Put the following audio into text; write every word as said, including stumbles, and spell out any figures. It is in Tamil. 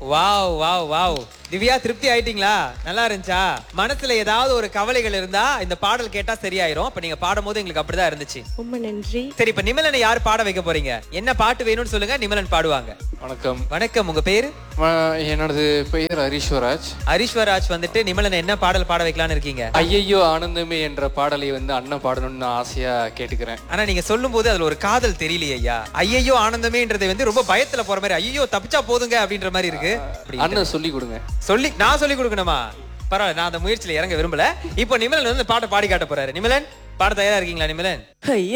Wow wow wow. திவ்யா, திருப்தி ஆயிட்டீங்களா? நல்லா இருந்துச்சா? மனசுல ஏதாவது ஒரு கவலைகள் இருந்தா இந்த பாடல் கேட்டா சரியாயிரும். இப்ப நீங்க பாடும்போது எங்களுக்கு அப்படிதான் இருந்துச்சு. ரொம்ப நன்றி. சரி, இப்ப நிமலனை யார் பாட வைக்க போறீங்க? என்ன பாட்டு வேணும்னு சொல்லுங்க, நிமலன் பாடுவாங்க. வணக்கம். வணக்கம், உங்க பேரு? வ- எனது பெயர் ஹரீஸ்வராஜ். ஹரீஸ்வராஜ் வந்துட்டு நிமலன் என்ன பாடல் பாட வைக்கலாம்னு இருக்கீங்க? ஐயையோ ஆனந்தமே என்ற பாடலை வந்து அண்ணன் பாடணும்னு நான் ஆசையா கேட்டுக்கிறேன். ஆனா நீங்க சொல்லும் போது அதுல ஒரு காதல் தெரியலையே ஐயா. ஐயையோ ஆனந்தமேன்றது வந்து ரொம்ப பயத்துல போற மாதிரி, ஐயோ தப்பிச்சா போதுங்க அப்படின்ற மாதிரி இருக்கு. அப்படி அண்ணன் சொல்லி கொடுங்க. சொல்லி நான் சொல்லி கொடுக்கணுமா? பரவாயில்ல, நான் அந்த முயற்சியில இறங்க விரும்பல. இப்போ நிமலன் வந்து பாட்டை பாடி காட்ட போறாரு. நிமலன், பாட தயாரா இருக்கீங்களா நிமலன்? ஐயா